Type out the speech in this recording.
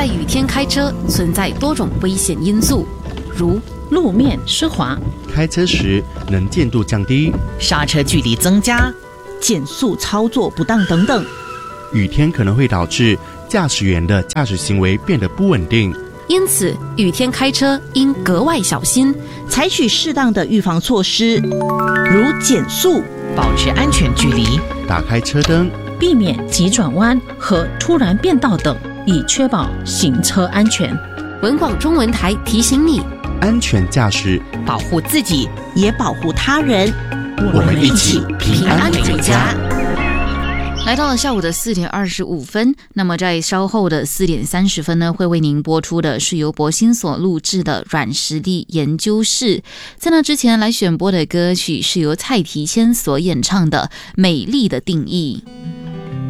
在雨天开车存在多种危险因素，如路面湿滑， 开车时能见度降低， 刹车距离增加，减速操作不当等等。 雨天可能会导致驾驶员的驾驶行为变得不稳定， 因此雨天开车应格外小心， 采取适当的预防措施，如减速、 保持安全距离、 打开车灯、 避免急转弯和突然变道等，以确保行车安全。 文广中文台提醒你， 安全驾驶， 保护自己， 也保护他人。 我们一起平安回家。 来到了下午的4点25分，那么在稍后的4点30分呢，会为您播出的是由博兴所录制的软实力研究室。在那之前来选播的歌曲是由蔡提谦所演唱的《美丽的定义》。